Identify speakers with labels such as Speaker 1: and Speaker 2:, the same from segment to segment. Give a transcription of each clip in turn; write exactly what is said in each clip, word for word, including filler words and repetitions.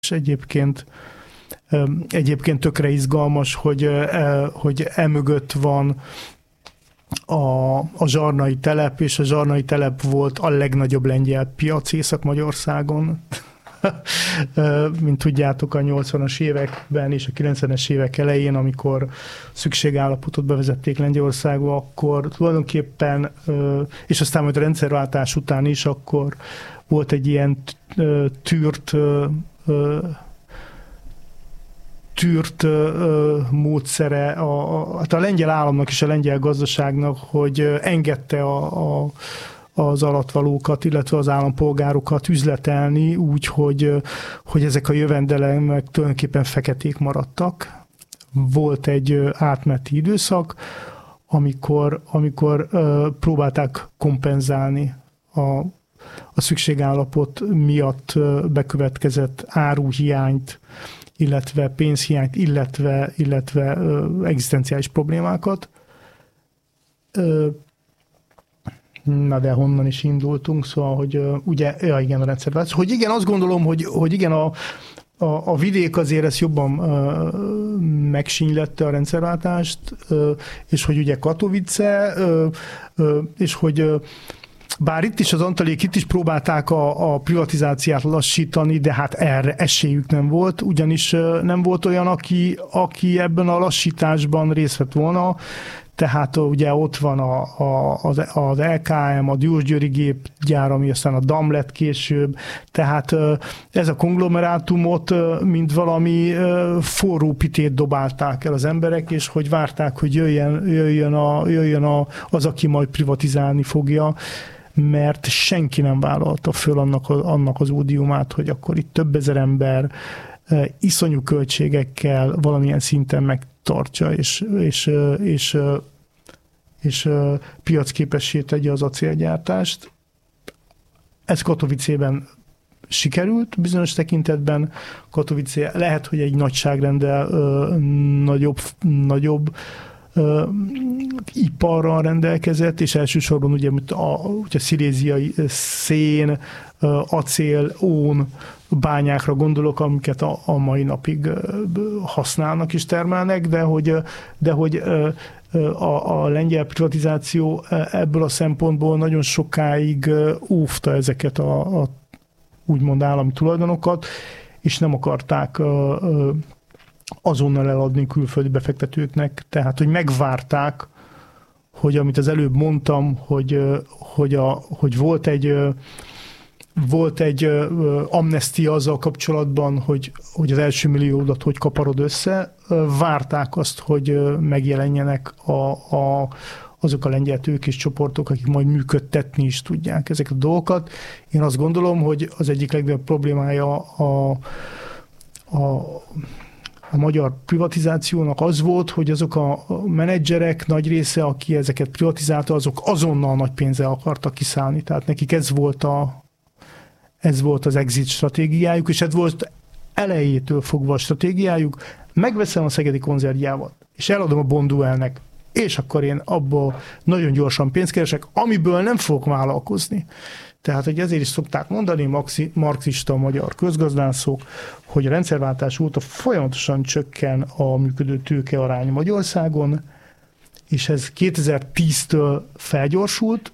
Speaker 1: és egyébként egyébként tökre izgalmas, hogy, hogy emögött van a, a zsarnai telep, és a zsarnai telep volt a legnagyobb lengyel piac Észak-Magyarországon. Mint tudjátok, a nyolcvanas években és a kilencvenes évek elején, amikor szükségállapotot bevezették Lengyelországba, akkor tulajdonképpen, és aztán majd a rendszerváltás után is, akkor volt egy ilyen tűrt tűrt módszere a, a, a lengyel államnak és a lengyel gazdaságnak, hogy engedte a, a az alattvalókat, illetve az állampolgárokat üzletelni úgy, hogy, hogy ezek a jövedelemek tulajdonképpen feketék maradtak. Volt egy átmeneti időszak, amikor, amikor próbálták kompenzálni a, a szükségállapot miatt bekövetkezett áruhiányt, illetve pénzhiányt, illetve, illetve egzisztenciális problémákat. Na de honnan is indultunk, szóval, hogy uh, ugye, ja igen, a rendszerváltás. Hogy igen, azt gondolom, hogy, hogy igen, a, a, a vidék azért ezt jobban uh, megsínylette a rendszerváltást, uh, és hogy ugye Katowice, uh, uh, és hogy uh, bár itt is az Antalék, itt is próbálták a, a privatizációt lassítani, de hát erre esélyük nem volt, ugyanis uh, nem volt olyan, aki, aki ebben a lassításban részt vett volna. Tehát ugye ott van a, a, az, az el ká em, a Diósgyőri gépgyár, ami aztán a dam lett később. Tehát ez a konglomerátumot, mint valami forró pitét dobálták el az emberek, és hogy várták, hogy jöjjön, jöjjön, a, jöjjön a, az, aki majd privatizálni fogja, mert senki nem vállalta föl annak, annak az ódiumát, hogy akkor itt több ezer ember iszonyú költségekkel valamilyen szinten megtartsa, és, és, és, és piacképessé tegye az acélgyártást. Ez Katowicében sikerült bizonyos tekintetben. Katowice lehet, hogy egy nagyságrendel nagyobb, nagyobb Uh, iparral rendelkezett, és elsősorban ugye a, ugye a sziléziai szén, uh, acél, ón bányákra gondolok, amiket a, a mai napig uh, használnak és termelnek, de hogy, de hogy uh, a, a lengyel privatizáció ebből a szempontból nagyon sokáig uh, óvta ezeket a, a úgymond állami tulajdonokat, és nem akarták uh, uh, azonnal eladni külföldi befektetőknek, tehát, hogy megvárták, hogy amit az előbb mondtam, hogy, hogy, a, hogy volt egy, volt egy amnestia azzal kapcsolatban, hogy, hogy az első milliódat hogy kaparod össze, várták azt, hogy megjelenjenek a, a, azok a lengyel tőkés csoportok, akik majd működtetni is tudják ezeket a dolgokat. Én azt gondolom, hogy az egyik legnagyobb problémája a, a A magyar privatizációnak az volt, hogy azok a menedzserek nagy része, aki ezeket privatizálta, azok azonnal nagy pénzzel akartak kiszállni. Tehát nekik ez volt, a, ez volt az exit stratégiájuk, és ez volt elejétől fogva a stratégiájuk. Megveszem a szegedi konzervgyárat, és eladom a Bonduelnek, és akkor én abból nagyon gyorsan pénzt keresek, amiből nem fogok vállalkozni. Tehát, hogy ezért is szokták mondani marxista magyar közgazdászok, hogy a rendszerváltás óta folyamatosan csökken a működő tőke arány Magyarországon, és ez kétezer-tíztől felgyorsult,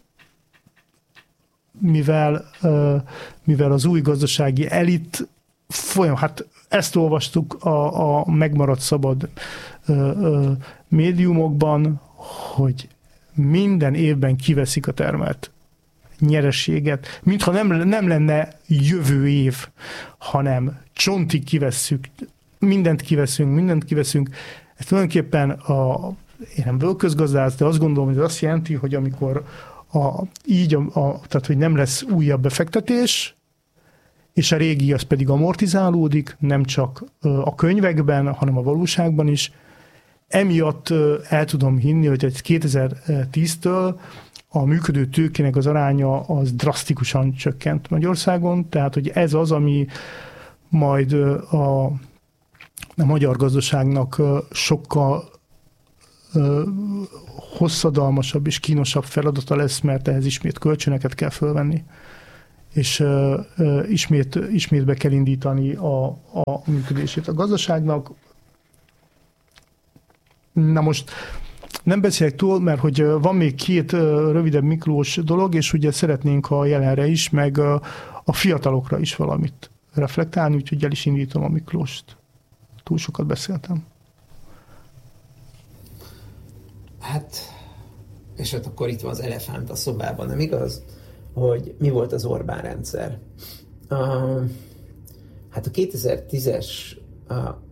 Speaker 1: mivel, mivel az új gazdasági elit folyam, hát ezt olvastuk a, a megmaradt szabad médiumokban, hogy minden évben kiveszik a termelt nyereséget, mintha nem, nem lenne jövő év, hanem csontig kivesszük, mindent kiveszünk, mindent kiveszünk. Ez tulajdonképpen a, én nem vagyok közgazdász, de azt gondolom, hogy ez azt jelenti, hogy amikor a, így, a, a, tehát hogy nem lesz újabb befektetés, és a régi az pedig amortizálódik, nem csak a könyvekben, hanem a valóságban is. Emiatt el tudom hinni, hogy egy kétezer-tíztől a működő tőkének az aránya az drasztikusan csökkent Magyarországon, tehát hogy ez az, ami majd a, a magyar gazdaságnak sokkal hosszadalmasabb és kínosabb feladata lesz, mert ehhez ismét kölcsönöket kell fölvenni. és uh, uh, ismét, ismét be kell indítani a, a működését a gazdaságnak. Na most nem beszélek túl, mert hogy van még két uh, rövidebb Miklós dolog, és ugye szeretnénk a jelenre is, meg uh, a fiatalokra is valamit reflektálni, úgyhogy el is indítom a Miklóst. Túl sokat beszéltem.
Speaker 2: Hát, és hát akkor itt van az elefánt a szobában, nem igaz? Hogy mi volt az Orbán rendszer? Uh, hát a kétezer-tízes uh,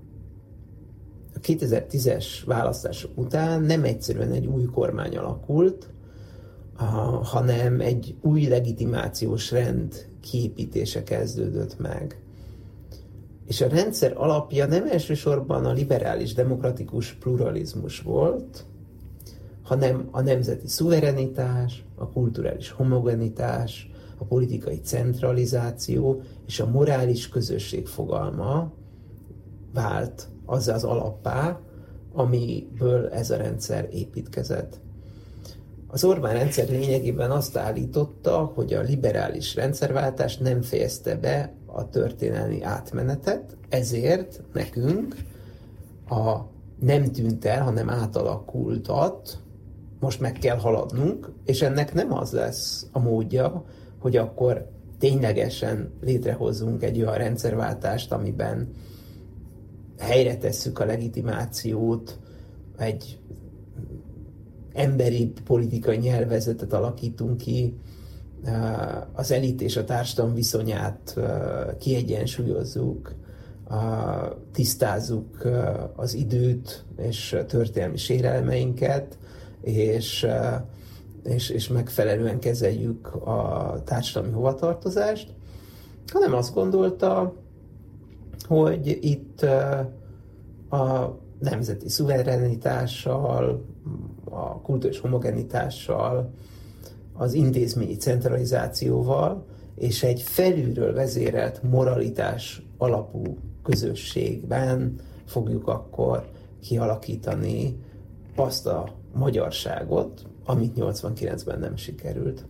Speaker 2: a kétezer-tízes választások után nem egyszerűen egy új kormány alakult, uh, hanem egy új legitimációs rend kiépítése kezdődött meg. És a rendszer alapja nem elsősorban a liberális demokratikus pluralizmus volt, hanem a nemzeti szuverenitás, a kulturális homogenitás, a politikai centralizáció és a morális közösség fogalma vált azzá az alappá, amiből ez a rendszer építkezett. Az Orbán rendszer lényegében azt állította, hogy a liberális rendszerváltás nem fejezte be a történelmi átmenetet, ezért nekünk a nem tűnt el, hanem átalakultat most meg kell haladnunk, és ennek nem az lesz a módja, hogy akkor ténylegesen létrehozzunk egy olyan rendszerváltást, amiben helyre tesszük a legitimációt, egy emberi politikai nyelvezetet alakítunk ki, az elit és a társadalom viszonyát kiegyensúlyozzuk, tisztázzuk az időt és történelmi sérelmeinket, és, és, és megfelelően kezeljük a társadalmi hovatartozást, hanem azt gondolta, hogy itt a nemzeti szuverenitással, a kulturális homogenitással, az intézményi centralizációval és egy felülről vezérelt moralitás alapú közösségben fogjuk akkor kialakítani azt a magyarságot, amit nyolcvankilencben nem sikerült.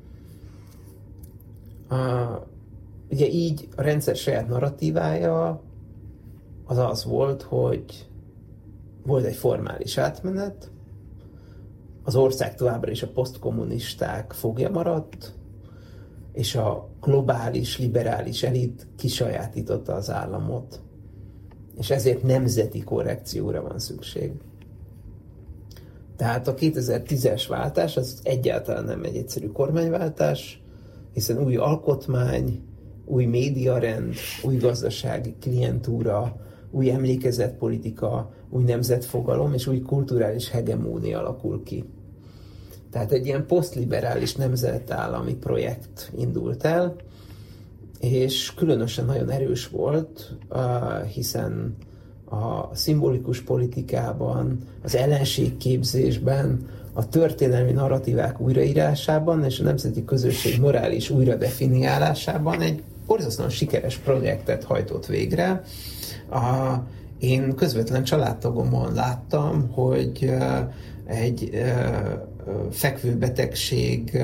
Speaker 2: A, ugye így a rendszer saját narratívája az az volt, hogy volt egy formális átmenet, az ország továbbra is a posztkommunisták fogja maradt, és a globális, liberális elit kisajátította az államot, és ezért nemzeti korrekcióra van szükség. Tehát a kétezer-tízes váltás az egyáltalán nem egy egyszerű kormányváltás, hiszen új alkotmány, új médiarend, új gazdasági klientúra, új emlékezetpolitika, új nemzetfogalom és új kulturális hegemónia alakul ki. Tehát egy ilyen posztliberális nemzetállami projekt indult el, és különösen nagyon erős volt, hiszen a szimbolikus politikában, az ellenségképzésben, a történelmi narratívák újraírásában és a nemzeti közösség morális újradefiniálásában egy borzasztóan sikeres projektet hajtott végre. A, én közvetlen családtagomon láttam, hogy egy fekvőbetegség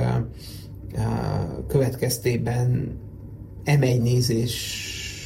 Speaker 2: következtében em egy nézés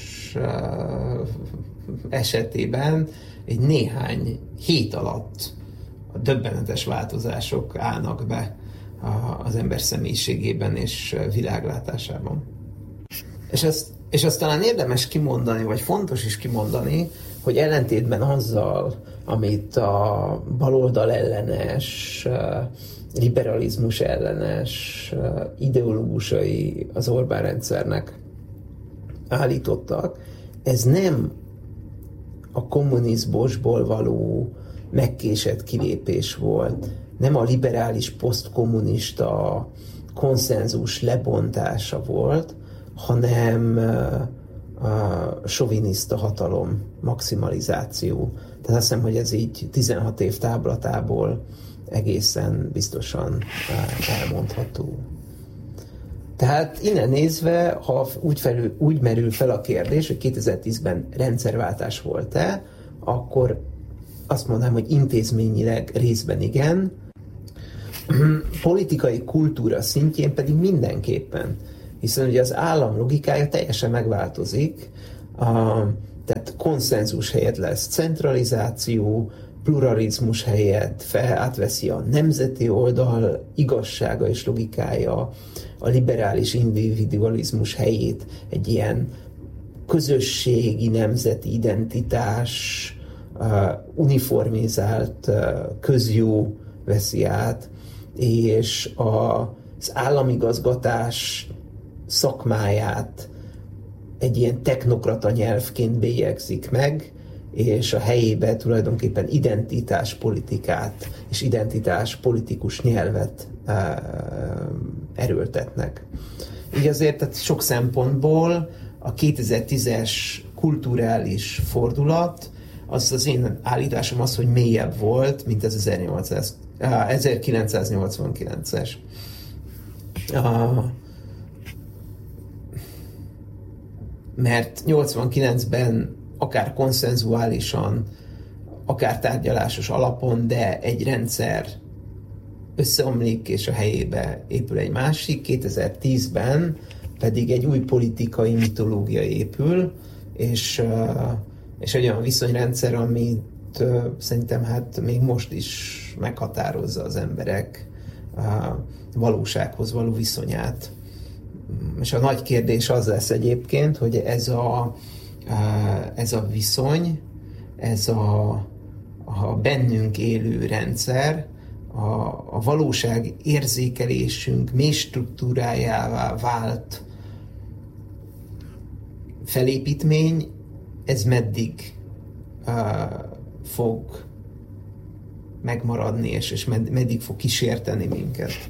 Speaker 2: esetében egy néhány hét alatt a döbbenetes változások állnak be az ember személyiségében és világlátásában. És ezt, és azt talán érdemes kimondani, vagy fontos is kimondani, hogy ellentétben azzal, amit a baloldal ellenes, liberalizmus ellenes ideológusai az Orbán rendszernek állítottak, ez nem a kommunizmusból való megkésett kilépés volt, nem a liberális posztkommunista konszenzus lebontása volt, hanem a soviniszta hatalom maximalizáció. Tehát azt hiszem, hogy ez így tizenhat év táblatából egészen biztosan elmondható. Tehát innen nézve, ha úgy, felül, úgy merül fel a kérdés, hogy kétezer-tízben rendszerváltás volt-e, akkor azt mondanám, hogy intézményileg részben igen, politikai kultúra szintjén pedig mindenképpen. Hiszen ugye az állam logikája teljesen megváltozik, a, tehát konszenzus helyett lesz centralizáció, pluralizmus helyett fel átveszi a nemzeti oldal igazsága és logikája, a liberális individualizmus helyét egy ilyen közösségi, nemzeti identitás, uh, uniformizált uh, közjó veszi át, és a, az államigazgatás szakmáját egy ilyen technokrata nyelvként bélyegzik meg, és a helyébe tulajdonképpen identitáspolitikát és identitáspolitikus nyelvet uh, erőltetnek. Így azért tehát sok szempontból a kétezer-tízes kulturális fordulat, az az én állításom az, hogy mélyebb volt, mint az ezerkilencszáznyolcvankilences. Uh, mert nyolcvankilencben akár konszenzuálisan, akár tárgyalásos alapon, de egy rendszer összeomlik, és a helyébe épül egy másik. kétezer-tízben pedig egy új politikai mitológia épül, és, és egy olyan viszonyrendszer, amit szerintem hát még most is meghatározza az emberek valósághoz való viszonyát. És a nagy kérdés az lesz egyébként, hogy ez a, ez a viszony, ez a, a bennünk élő rendszer, a, a valóság érzékelésünk mély struktúrájává vált felépítmény, ez meddig uh, fog megmaradni, és, és med, meddig fog kísérteni minket?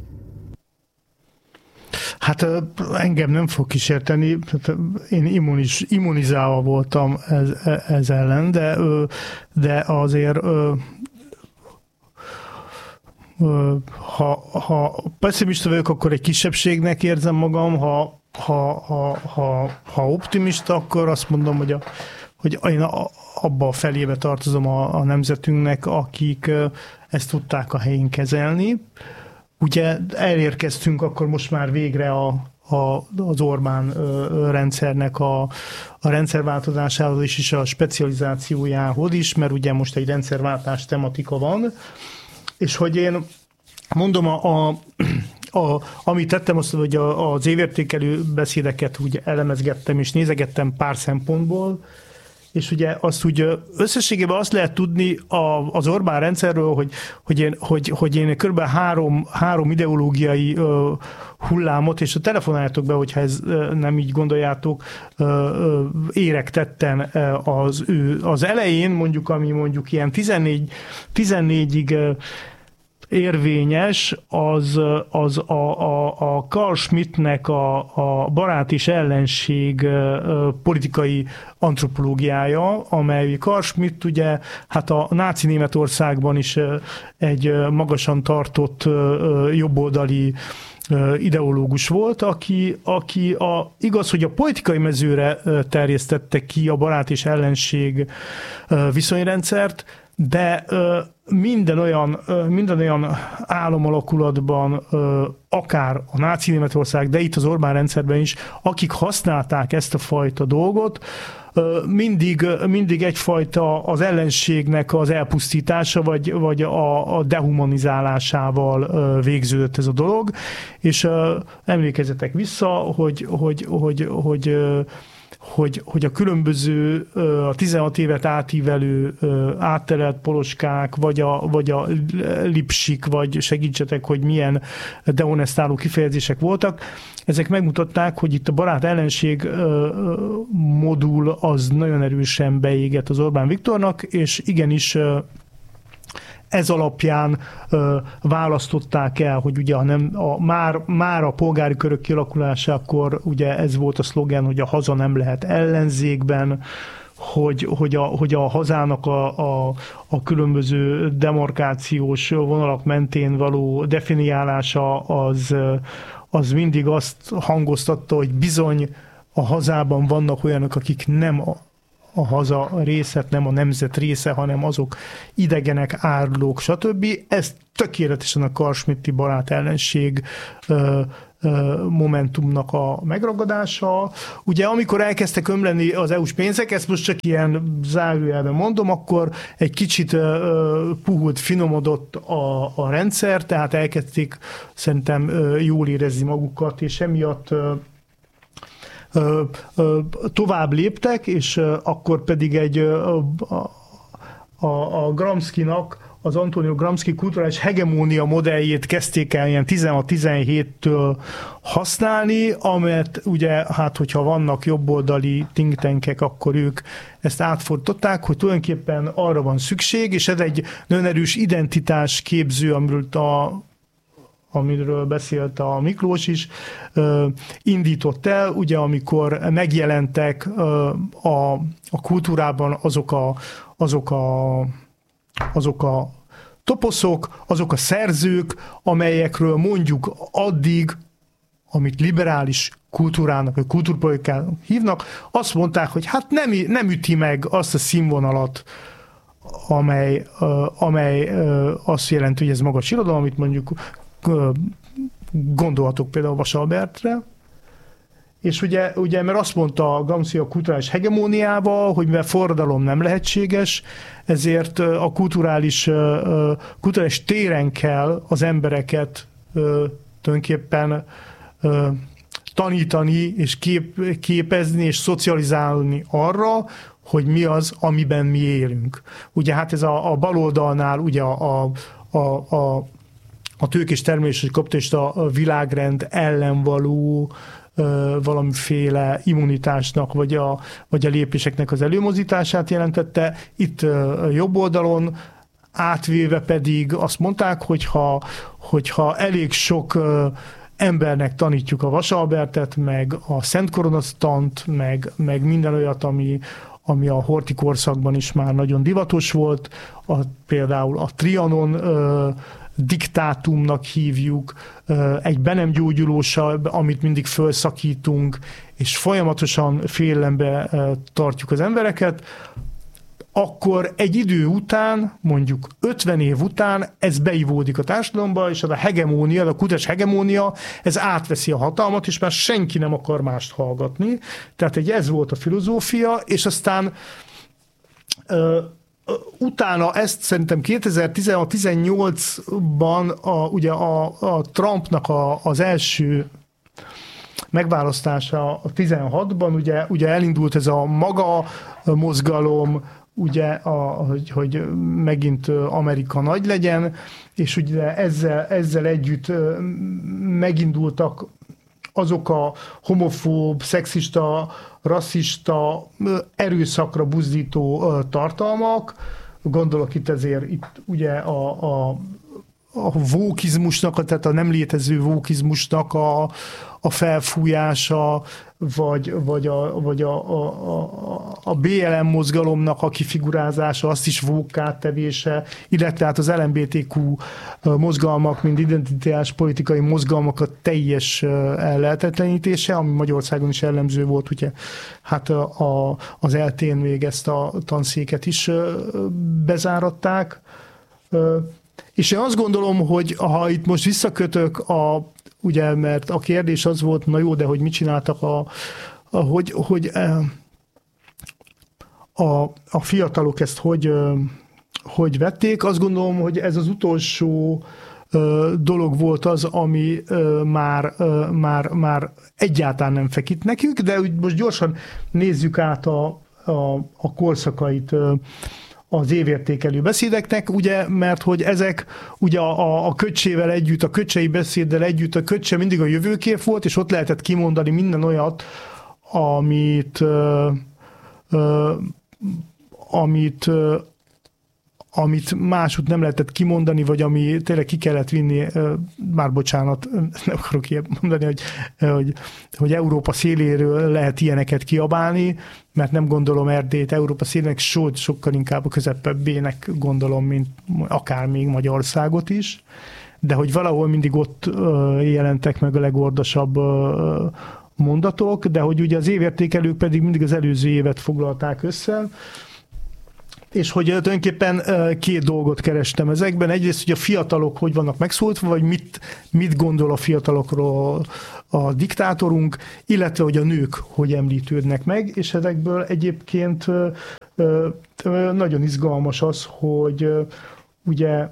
Speaker 1: Hát engem nem fog kísérteni, én immuniz, immunizálva voltam ez, ez ellen, de, de azért ha, ha pessimista vagyok, akkor egy kisebbségnek érzem magam, ha, ha, ha, ha, ha optimista, akkor azt mondom, hogy, a, hogy én abba a felébe tartozom a, a nemzetünknek, akik ezt tudták a helyén kezelni. Ugye elérkeztünk akkor most már végre a, a, az Orbán rendszernek a, a rendszerváltozásához is, és a specializációjához is, mert ugye most egy rendszerváltás tematika van, és hogy én mondom, a, a, a, amit tettem, azt, hogy a, az évértékelő beszédeket úgy elemezgettem, és nézegettem pár szempontból, és ugye azt úgy összességében azt lehet tudni az Orbán rendszerről, hogy, hogy én, hogy, hogy én kb. három, három ideológiai hullámot, és telefonáljátok be, hogyha ez nem így gondoljátok, érek tetten az, ő, az elején, mondjuk, ami mondjuk ilyen tizennégy, tizennégyig érvényes, az, az a, a, a Carl Schmittnek a, a barát és ellenség politikai antropológiája, amely Carl Schmitt ugye hát a náci Németországban is egy magasan tartott jobboldali ideológus volt, aki, aki a, igaz, hogy a politikai mezőre terjesztette ki a barát és ellenség viszonyrendszert, de minden olyan, minden olyan államalakulatban, akár a náci Németország, de itt az Orbán rendszerben is, akik használták ezt a fajta dolgot, mindig, mindig egyfajta az ellenségnek az elpusztítása, vagy, vagy a, a dehumanizálásával végződött ez a dolog, és emlékezzetek vissza, hogy, hogy, hogy, hogy Hogy, hogy a különböző, a tizenhat évet átívelő átterelt poloskák, vagy a, vagy a lipsik, vagy segítsetek, hogy milyen dehonestáló kifejezések voltak, ezek megmutatták, hogy itt a barát-ellenség modul az nagyon erősen beégett az Orbán Viktornak, és igenis ez alapján ö, választották el, hogy ugye nem, a, már, már a polgári körök kialakulásakor ugye ez volt a szlogen, hogy a haza nem lehet ellenzékben, hogy, hogy, a, hogy a hazának a, a, a különböző demarkációs vonalak mentén való definiálása az, az mindig azt hangoztatta, hogy bizony a hazában vannak olyanok, akik nem a a haza része, nem a nemzet része, hanem azok idegenek, árulók, stb. Ez tökéletesen a Carl Schmitti barát ellenség momentumnak a megragadása. Ugye amikor elkezdtek ömleni az é u-s pénzek, ezt most csak ilyen zárójelben mondom, akkor egy kicsit puhult, finomodott a, a rendszer, tehát elkezdték szerintem jól érezni magukat, és emiatt tovább léptek, és akkor pedig egy a, a, a Gramscinak, az Antonio Gramsci kulturális hegemónia modelljét kezdték el ilyen tizenhat-tizenhéttől használni, amelyet ugye, hát hogyha vannak jobboldali think tankek, akkor ők ezt átfordították, hogy tulajdonképpen arra van szükség, és ez egy nagyon erős identitás képző, amiről a amiről beszélt a Miklós is, indított el, ugye amikor megjelentek a, a kultúrában azok a, azok a, azok a toposzok, azok a szerzők, amelyekről mondjuk addig, amit liberális kultúrának, vagy kultúrpolitikának hívnak, azt mondták, hogy hát nem, nem üti meg azt a színvonalat, amely, amely azt jelenti, hogy ez magas irodalom, amit mondjuk gondolhatok például Vas Albertre, és ugye, ugye mert azt mondta Gramsci a kulturális hegemóniával, hogy mivel forradalom nem lehetséges, ezért a kulturális, kulturális téren kell az embereket tulajdonképpen tanítani, és kép, képezni, és szocializálni arra, hogy mi az, amiben mi élünk. Ugye hát ez a, a baloldalnál ugye a, a, a a tőkés termelési kapitalista világrend ellen való valamiféle immunitásnak, vagy a, vagy a lépéseknek az előmozdítását jelentette. Itt jobb oldalon átvéve pedig azt mondták, hogyha, hogyha elég sok embernek tanítjuk a Vas Albertet, meg a Szent Koronasztant, meg, meg minden olyat, ami, ami a Horthy korszakban is már nagyon divatos volt, a, például a Trianon diktátumnak hívjuk, egy be nem gyógyulósabb, amit mindig felszakítunk, és folyamatosan félelembe tartjuk az embereket, akkor egy idő után, mondjuk ötven év után ez beivódik a társadalomba, és az a hegemónia, a kulturális hegemónia, ez átveszi a hatalmat, és már senki nem akar mást hallgatni. Tehát egy ez volt a filozófia, és aztán utána ezt szerintem kétezer-tizenhat-tizennyolcban a, ugye a, a Trumpnak a, az első megválasztása a tizenhatban, ugye, ugye elindult ez a maga mozgalom, ugye, a, hogy, hogy megint Amerika nagy legyen, és ugye ezzel, ezzel együtt megindultak azok a homofób, szexista, rasszista, erőszakra buzdító tartalmak. Gondolok itt ezért itt ugye a, a, a vókizmusnak, tehát a nem létező vókizmusnak a, a felfújása, vagy, vagy, a, vagy a, a, a bé el em mozgalomnak a kifigurázása, azt is vókká tevése, illetve hát az el em bé té kú mozgalmak, mint identitás politikai mozgalmakat teljes ellehetetlenítése, ami Magyarországon is jellemző volt, ugye hát a, a, az eltén még ezt a tanszéket is bezáratták. És én azt gondolom, hogy ha itt most visszakötök a ugye, mert a kérdés az volt, na jó, de hogy mit csináltak, a, a, hogy, hogy a, a fiatalok ezt hogy, hogy vették. Azt gondolom, hogy ez az utolsó dolog volt az, ami már, már, már egyáltalán nem fekít nekünk, de most gyorsan nézzük át a, a, a korszakait az évértékelő beszédeknek, ugye, mert hogy ezek ugye a, a köcsével együtt, a köcsei beszéddel együtt, a köcse mindig a jövőkép volt, és ott lehetett kimondani minden olyat, amit uh, uh, amit uh, amit máshogy nem lehetett kimondani, vagy ami tényleg ki kellett vinni, már bocsánat, nem akarok ilyet mondani, hogy, hogy, hogy Európa széléről lehet ilyeneket kiabálni, mert nem gondolom Erdélyt Európa szélének, so, sokkal inkább a közepebbének gondolom, mint akár még Magyarországot is, de hogy valahol mindig ott jelentek meg a legordasabb mondatok, de hogy ugye az évértékelők pedig mindig az előző évet foglalták össze, és hogy tulajdonképpen két dolgot kerestem ezekben. Egyrészt, hogy a fiatalok hogy vannak megszólítva, vagy mit, mit gondol a fiatalokról a diktátorunk, illetve, hogy a nők hogy említődnek meg, és ezekből egyébként nagyon izgalmas az, hogy ugye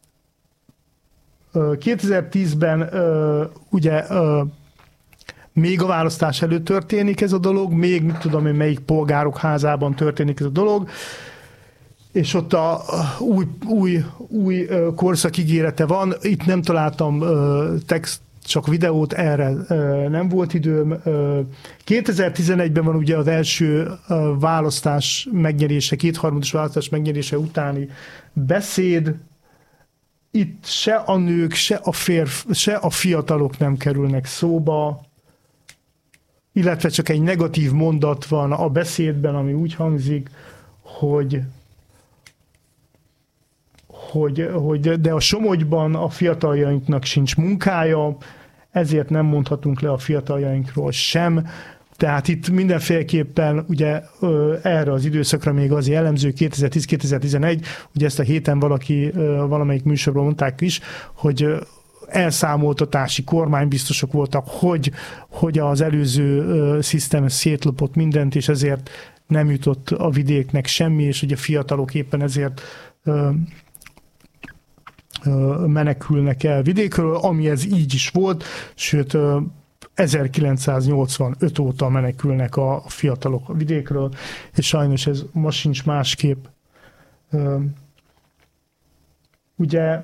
Speaker 1: kétezer-tízben ugye még a választás előtt történik ez a dolog, még mit tudom én, melyik polgárok házában történik ez a dolog, és ott a új, új, új korszak ígérete van. Itt nem találtam text, csak videót, erre nem volt időm. kétezer-tizenegyben van ugye az első választás megnyerése, kétharmados választás megnyerése utáni beszéd. Itt se a nők, se a férf, se a fiatalok nem kerülnek szóba, illetve csak egy negatív mondat van a beszédben, ami úgy hangzik, hogy Hogy, hogy, de a Somogyban a fiataljainknak sincs munkája, ezért nem mondhatunk le a fiataljainkról sem. Tehát itt mindenféleképpen ugye erre az időszakra még az jellemző kétezer-tíz-kétezer-tizenegy, ugye ezt a héten valaki, valamelyik műsorban mondták is, hogy elszámoltatási kormánybiztosok voltak, hogy, hogy az előző szisztem szétlopott mindent, és ezért nem jutott a vidéknek semmi, és ugye a fiatalok éppen ezért menekülnek el vidékről, ami ez így is volt, sőt ezerkilencszáznyolcvanöt óta menekülnek a fiatalok a vidékről, és sajnos ez ma sincs másképp. Ugye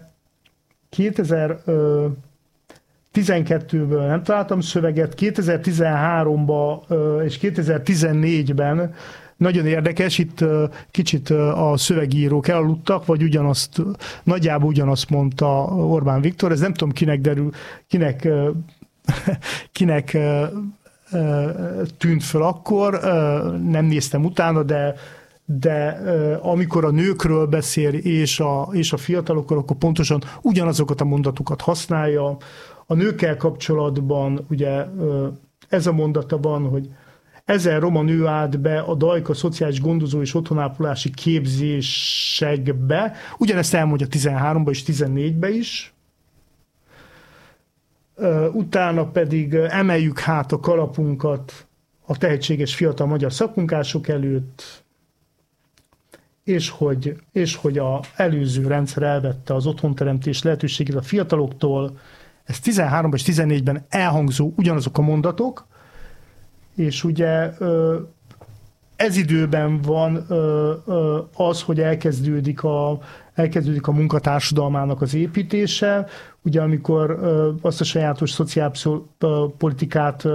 Speaker 1: kétezer-tizenkettőből nem találtam szöveget, kétezer-tizenháromban és kétezer-tizennégyben nagyon érdekes, itt kicsit a szövegírók elaludtak, vagy ugyanazt, nagyjából ugyanazt mondta Orbán Viktor, ez nem tudom kinek derül, kinek, kinek tűnt fel akkor, nem néztem utána, de, de amikor a nőkről beszél és a, és a fiatalokról, akkor pontosan ugyanazokat a mondatokat használja. A nőkkel kapcsolatban ugye ez a mondata van, hogy ezer roma nő állt be a Dajka szociális gondozó és otthonápolási képzésekbe. Ugyanezt elmondja tizenháromba és tizennégybe is. Utána pedig emeljük hát a kalapunkat a tehetséges fiatal magyar szakmunkások előtt, és hogy, és hogy az előző rendszer elvette az otthonteremtés lehetőségét a fiataloktól. Ez tizenháromban és tizennégyben elhangzó ugyanazok a mondatok, és ugye ez időben van az, hogy elkezdődik a, elkezdődik a munkatársadalmának az építése, ugye amikor azt a sajátos szociálpolitikát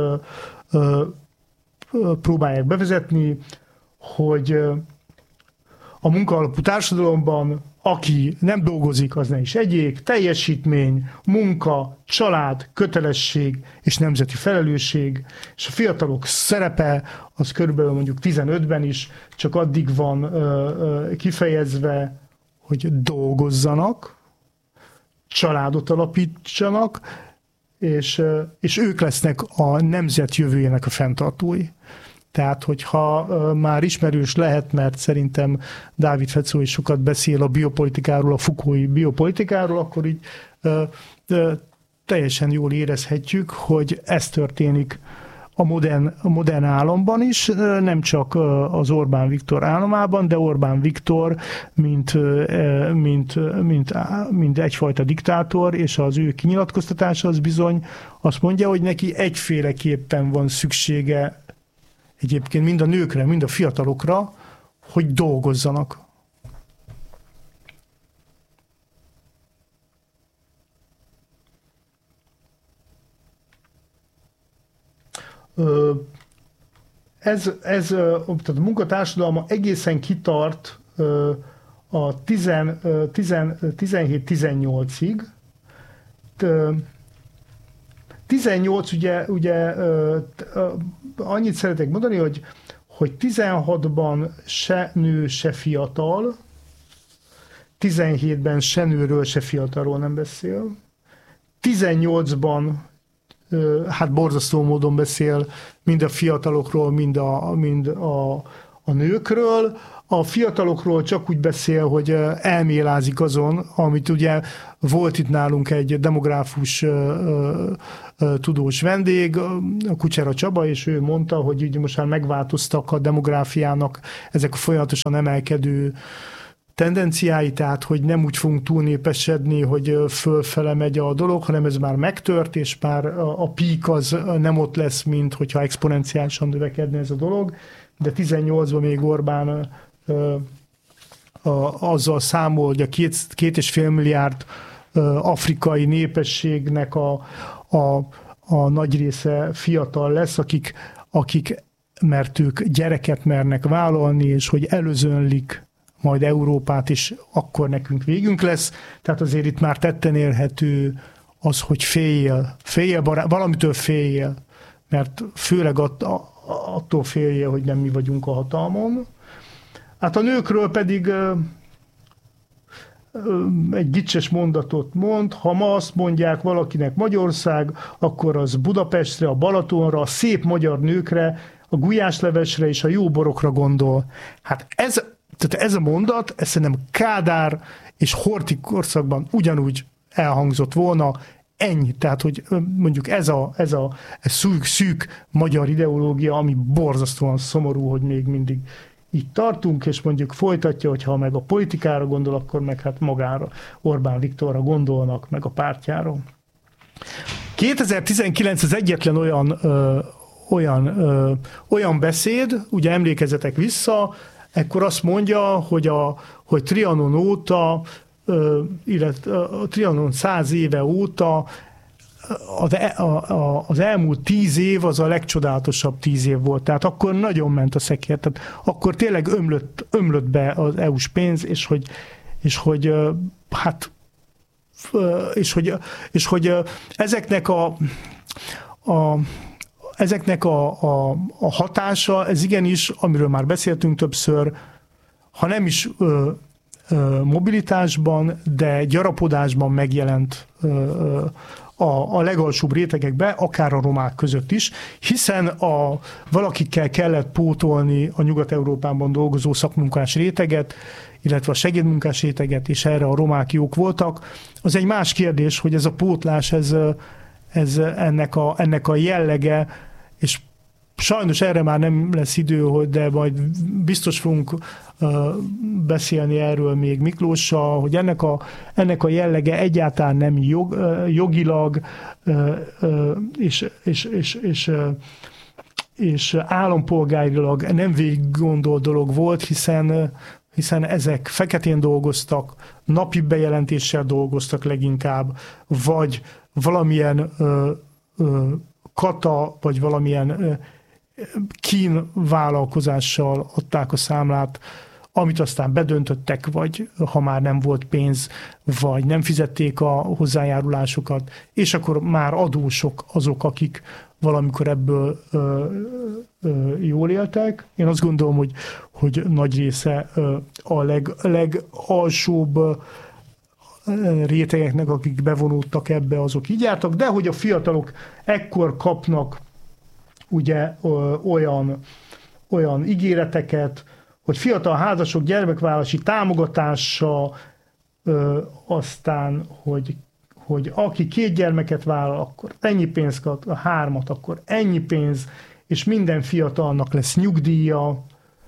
Speaker 1: próbálják bevezetni, hogy a munkaalapú társadalomban aki nem dolgozik, az ne is egyék, teljesítmény, munka, család, kötelesség és nemzeti felelősség, és a fiatalok szerepe az körülbelül mondjuk tizenötben is csak addig van ö, ö, kifejezve, hogy dolgozzanak, családot alapítsanak, és, ö, és ők lesznek a nemzet jövőjének a fenntartói. Tehát, hogyha uh, már ismerős lehet, mert szerintem Dávid Fecó is sokat beszél a biopolitikáról, a Foucault-i biopolitikáról, akkor így uh, uh, teljesen jól érezhetjük, hogy ez történik a modern, a modern államban is, uh, nem csak uh, az Orbán Viktor államában, de Orbán Viktor, mint, uh, mint, mint, uh, mint egyfajta diktátor, és az ő kinyilatkoztatása az bizony azt mondja, hogy neki egyféleképpen van szüksége egyébként mind a nőkre, mind a fiatalokra, hogy dolgozzanak. Ez, ez tehát a munkatársadalma egészen kitart a tizenhét tizennyolcig. tizennyolc ugye, ugye annyit szeretek mondani, hogy, hogy tizenhatban se nő, se fiatal, tizenhétben se nőről, se fiatalról nem beszél, tizennyolcban hát borzasztó módon beszél mind a fiatalokról, mind a, mind a, a nőkről. A fiatalokról csak úgy beszél, hogy elmélázik azon, amit ugye volt itt nálunk egy demográfus tudós vendég, a Kucsera Csaba, és ő mondta, hogy így most már megváltoztak a demográfiának ezek a folyamatosan emelkedő tendenciái, tehát hogy nem úgy fogunk túlnépesedni, hogy fölfele megy a dolog, hanem ez már megtört, és már a peak az nem ott lesz, mint hogyha exponenciálisan növekedne ez a dolog, de tizennyolcban még Orbán azzal számol, hogy a két, két és fél milliárd afrikai népességnek a, a, a nagy része fiatal lesz, akik, akik, mert ők gyereket mernek vállalni, és hogy előzönlik majd Európát, és akkor nekünk végünk lesz. Tehát azért itt már tetten érhető az, hogy féljél, féljél barát, valamitől féljél, mert főleg att, attól féljél, hogy nem mi vagyunk a hatalmon. Hát a nőkről pedig egy gicses mondatot mond, ha ma azt mondják valakinek Magyarország, akkor az Budapestre, a Balatonra, a szép magyar nőkre, a gulyáslevesre és a jó borokra gondol. Hát ez, tehát ez a mondat, ez szerintem Kádár és Horthy korszakban ugyanúgy elhangzott volna, ennyi. Tehát, hogy mondjuk ez a, ez a ez szűk, szűk magyar ideológia, ami borzasztóan szomorú, hogy még mindig itt tartunk, és mondjuk folytatja, hogyha meg a politikára gondol, akkor meg hát magára, Orbán Viktorra gondolnak, meg a pártjára. kétezer-tizenkilenc az egyetlen olyan, ö, olyan, ö, olyan beszéd, ugye emlékezzetek vissza, ekkor azt mondja, hogy, a, hogy Trianon óta, ö, illetve a Trianon száz éve óta Az, a, az elmúlt tíz év az a legcsodálatosabb tíz év volt. Tehát akkor nagyon ment a szekér. Tehát akkor tényleg ömlött, ömlött be az é u-s pénz, és hogy, és hogy hát és hogy, és hogy ezeknek a, a ezeknek a, a, a hatása, ez igenis, amiről már beszéltünk többször, ha nem is ö, ö, mobilitásban, de gyarapodásban megjelent ö, ö, A, a legalsóbb rétegekbe, akár a romák között is, hiszen a, valakikkel kellett pótolni a Nyugat-Európában dolgozó szakmunkás réteget, illetve a segédmunkás réteget, és erre a romák jók voltak. Az egy más kérdés, hogy ez a pótlás, ez, ez ennek, a, ennek a jellege, és sajnos erre már nem lesz idő, hogy de majd biztos fogunk uh, beszélni erről még Miklóssal, hogy ennek a, ennek a jellege egyáltalán nem jog, uh, jogilag uh, uh, és, és, és, és, uh, és állampolgárilag nem végig gondolt dolog volt, hiszen, uh, hiszen ezek feketén dolgoztak, napi bejelentéssel dolgoztak leginkább, vagy valamilyen uh, uh, kata, vagy valamilyen uh, kín vállalkozással adták a számlát, amit aztán bedöntöttek, vagy ha már nem volt pénz, vagy nem fizették a hozzájárulásokat, és akkor már adósok azok, akik valamikor ebből ö, ö, jól éltek. Én azt gondolom, hogy, hogy nagy része ö, a leg, legalsóbb ö, rétegeknek, akik bevonódtak ebbe, azok így jártak, de hogy a fiatalok ekkor kapnak ugye ö, olyan, olyan ígéreteket, hogy fiatal házasok gyermekvállalási támogatása, ö, aztán, hogy, hogy aki két gyermeket vállal, akkor ennyi pénz kap, a hármat, akkor ennyi pénz, és minden fiatalnak lesz nyugdíja,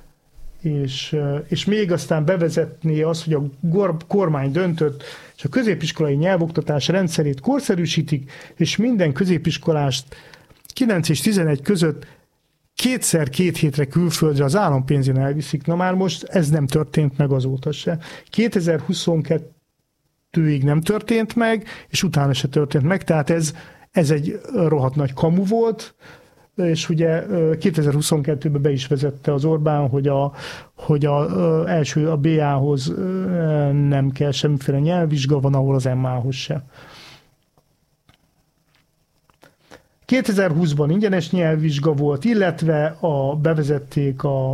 Speaker 1: és, és még aztán bevezetné azt, hogy a kormány döntött, és a középiskolai nyelvoktatás rendszerét korszerűsítik, és minden középiskolást kilenc és tizenegy között kétszer két hétre külföldre az állampénzén elviszik. Na már most ez nem történt meg azóta se. kétezer-huszonkettőig nem történt meg, és utána se történt meg, tehát ez, ez egy rohadt nagy kamu volt, és ugye kétezer-huszonkettőben be is vezette az Orbán, hogy a, hogy a, első a bé á-hoz nem kell semmiféle nyelvvizsga, van, ahol az em á-hoz se. kétezer-húszban ingyenes nyelvvizsga volt, illetve a, bevezették, a, a,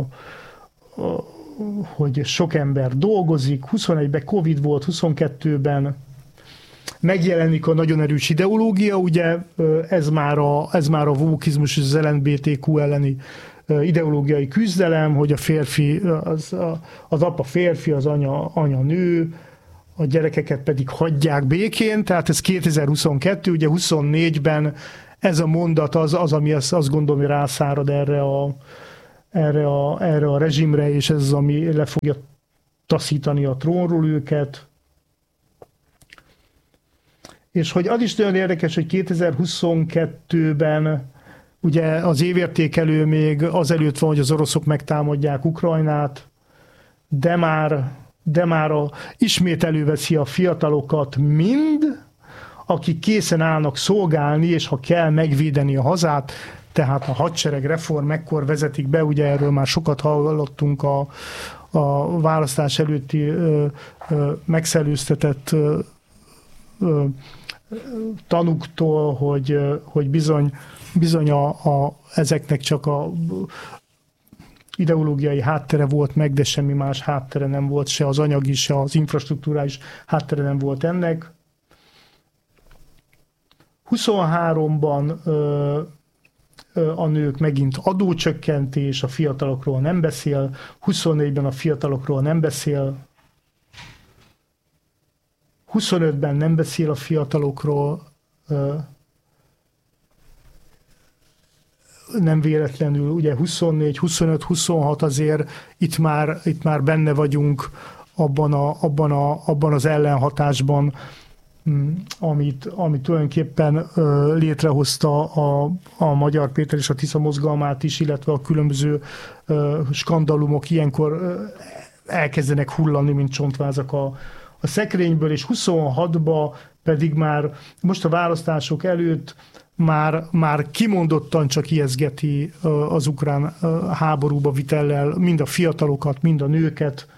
Speaker 1: hogy sok ember dolgozik, huszonegyben Covid volt, huszonkettőben megjelenik a nagyon erős ideológia, ugye ez már a, ez már a vókizmus és az el em bé té kú elleni ideológiai küzdelem, hogy a férfi, az, az apa férfi, az anya, anya nő, a gyerekeket pedig hagyják békén, tehát ez kétezer-huszonkettő, ugye huszonnégyben ez a mondat az, az ami azt, azt gondolom, hogy rászárad erre a, erre, a, erre a rezsimre, és ez az, ami le fogja taszítani a trónról őket. És hogy az is nagyon érdekes, hogy kétezer-huszonkettőben ugye az évértékelő még azelőtt van, hogy az oroszok megtámadják Ukrajnát, de már, de már a, ismét előveszi a fiatalokat mind, akik készen állnak szolgálni, és ha kell megvédeni a hazát, tehát a hadsereg reform ekkor vezetik be, ugye erről már sokat hallottunk a, a választás előtti ö, ö, megszellőztetett ö, ö, tanuktól, hogy, hogy bizony, bizony a, a, ezeknek csak a ideológiai háttere volt meg, de semmi más háttere nem volt, se az anyagi, se az infrastruktúrális háttere nem volt ennek. huszonháromban ö, ö, a nők megint adócsökkentés, a fiatalokról nem beszél, huszonnégyben a fiatalokról nem beszél, huszonötben nem beszél a fiatalokról, ö, nem véletlenül, ugye huszonnégy, huszonöt, huszonhat azért itt már, itt már benne vagyunk abban, a, abban, a, abban az ellenhatásban, amit, amit tulajdonképpen ö, létrehozta a, a Magyar Péter és a Tisza mozgalmát is, illetve a különböző ö, skandalumok ilyenkor ö, elkezdenek hullani, mint csontvázak a, a szekrényből, és huszonhatban pedig már most a választások előtt már, már kimondottan csak ijeszgeti az ukrán háborúba vitellel mind a fiatalokat, mind a nőket,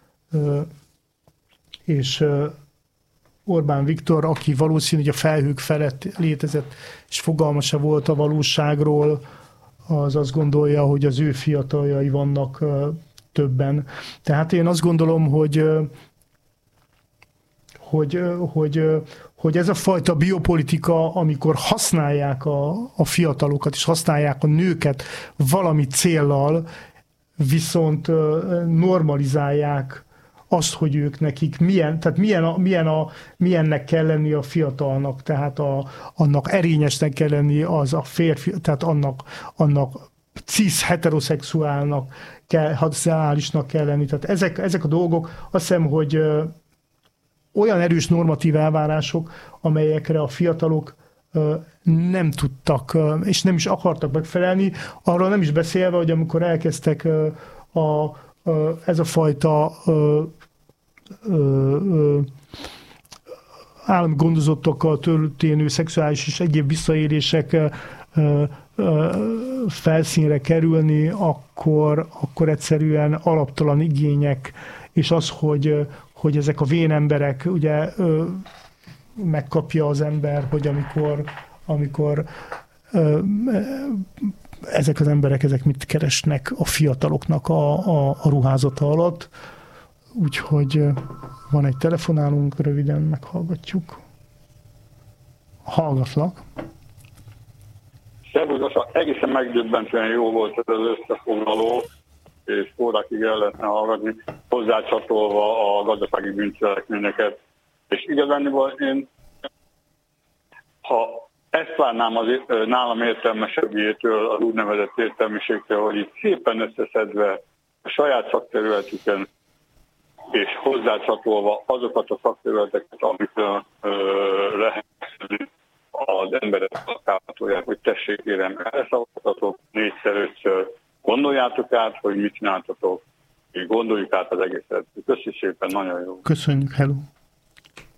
Speaker 1: és Orbán Viktor, aki valószínű, hogy a felhők felett létezett, és fogalma se volt a valóságról, az azt gondolja, hogy az ő fiataljai vannak többen. Tehát én azt gondolom, hogy Hogy, hogy, hogy ez a fajta biopolitika, amikor használják a, a fiatalokat, és használják a nőket valami céllal, viszont normalizálják azt, hogy ők nekik milyen, tehát milyen, a, milyen a, milyennek kell lenni a fiatalnak, tehát a, annak erényesnek kell lenni az a férfi, tehát annak, annak cis heteroszexuálnak, kell, hadszeálisnak kell lenni. Tehát ezek, ezek a dolgok, azt hiszem, hogy olyan erős normatív elvárások, amelyekre a fiatalok nem tudtak, és nem is akartak megfelelni, arról nem is beszélve, hogy amikor elkezdtek a, a, ez a fajta állami gondozottokkal történő szexuális és egyéb visszaélések felszínre kerülni, akkor, akkor egyszerűen alaptalan igények, és az, hogy hogy ezek a vén emberek, ugye ö, megkapja az ember, hogy amikor, amikor ö, ezek az emberek, ezek mit keresnek a fiataloknak a, a, a ruházata alatt. Úgyhogy van egy telefonálunk, röviden meghallgatjuk. Hallgatlak.
Speaker 3: Szervusz, egészen megdöbbentően jó volt ez az összefoglaló, és órákig el lehetne hallgatni, hozzácsatolva a gazdasági bűncselekményeket. És igazániból én, ha ezt várnám az nálam értelmesebbjétől, az úgynevezett értelmiségtől, hogy itt szépen összeszedve a saját szakterületüken, és hozzácsatolva azokat a szakterületeket, amikről lehet az emberek szakáltatóják, hogy tessék, kérem, elszavaztatok négyszer, ötször, gondoljátok át, hogy mit csináltatok, és gondoljuk át az egészet. Köszönjük szépen, nagyon jó.
Speaker 1: Köszönjük, hello.